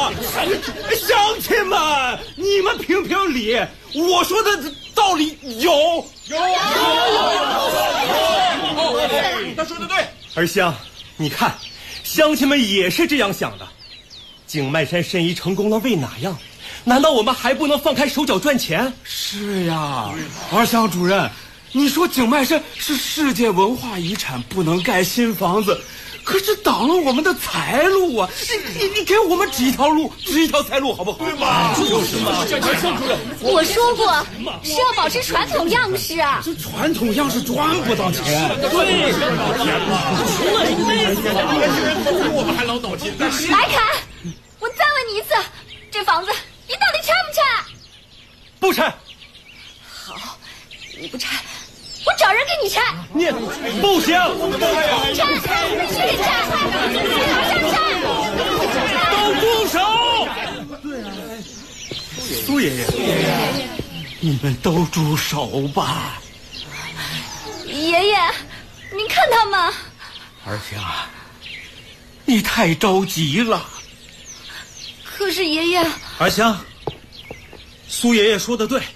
乡亲们，你们评评理，我说的道理有。 他说的对。 二香，你看，乡亲们也是这样想的。景迈山申遗成功了，为哪样？难道我们还不能放开手脚赚钱？ 是呀，二香主任，你说景迈山是世界文化遗产，不能盖新房子，可是挡了我们的财路啊！你给我们指一条路，指一条财路，好不好？对嘛？就是嘛。二香主任， 我说过是要保持传统样式啊。 这传统样式赚不到钱。 对， 我们还老倒金蛋。 来看，我再问你一次，这房子你到底拆不拆？ 不拆。 好，你不拆，我找人给你拆。 你不行， 拆，必须得拆，马上拆！ 都住手！ 苏爷爷，你们都住手吧。 爷爷，您看他们。 二香，你太着急了。 可是爷爷， 二香，苏爷爷说的对。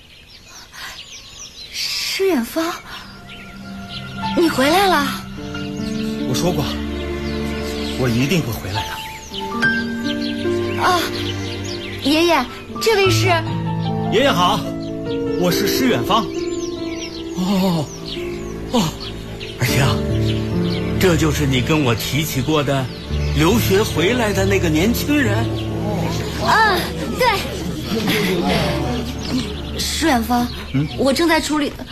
施远方，你回来了。 我说过，我一定会回来的。 啊，爷爷，这位是？ 爷爷好，我是施远方。 二香，这就是你跟我提起过的留学回来的那个年轻人。 对。施远方，我正在处理的。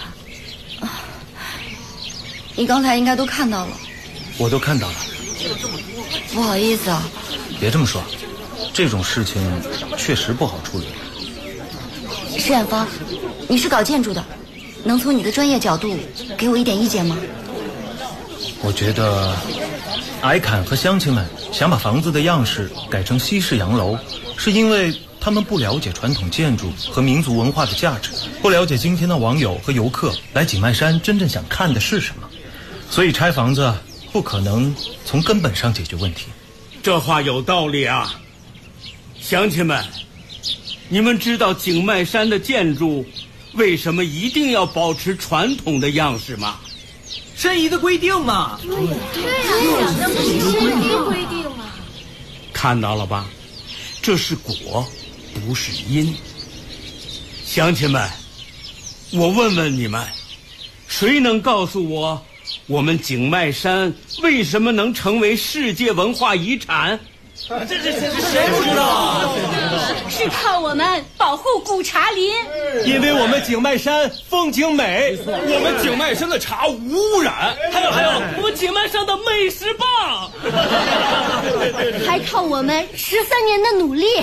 你刚才应该都看到了。 我都看到了。 不好意思啊。 别这么说，这种事情确实不好处理。 施远方，你是搞建筑的，能从你的专业角度给我一点意见吗？ 我觉得矮坎和乡亲们想把房子的样式改成西式洋楼，是因为他们不了解传统建筑和民族文化的价值，不了解今天的网友和游客来景迈山真正想看的是什么，所以拆房子不可能从根本上解决问题。 这话有道理啊。乡亲们，你们知道景迈山的建筑为什么一定要保持传统的样式吗？ 申遗的规定嘛。 对呀，那不是申遗规定吗？ 看到了吧，这是果，不是因。乡亲们，我问问你们，谁能告诉我们景迈山为什么能成为世界文化遗产？ 这谁不知道啊？ 是靠我们保护古茶林， 因为我们景迈山风景美，我们景迈山的茶无污染，还有我们景迈山的美食棒， 还靠我们13年的努力。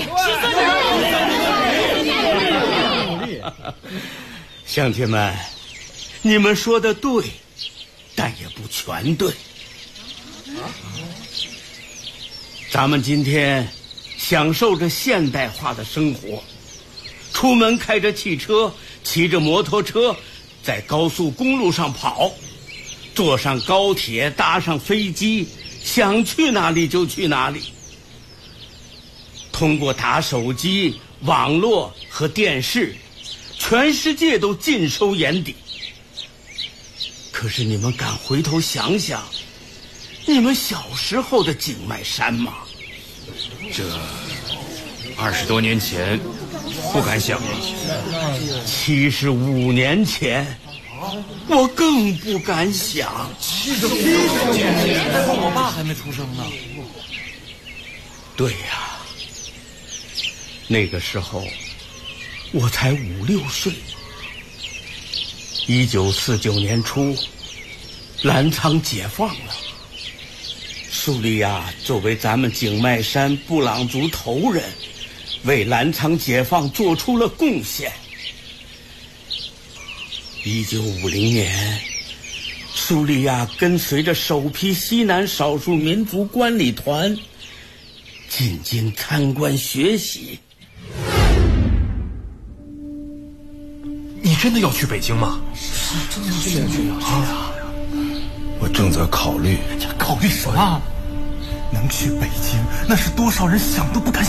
乡亲们，你们说的对，但也不全对。咱们今天享受着现代化的生活，出门开着汽车，骑着摩托车，在高速公路上跑，坐上高铁，搭上飞机，想去哪里就去哪里。通过打手机、网络和电视，全世界都尽收眼底。可是你们敢回头想想，你们小时候的景迈山吗？ 这20多年前不敢想啊。 75年前我更不敢想。 75年前，我爸还没出生呢。 对呀，那个时候我才5、6岁。1949年初，澜沧解放了。苏利亚作为咱们景迈山布朗族头人，为澜沧解放做出了贡献。1950年，苏利亚跟随着首批西南少数民族观礼团进京参观学习。 你真的要去北京吗？ 真的要去啊！ 我正在考虑。 考虑什么？ 能去北京，那是多少人想都不敢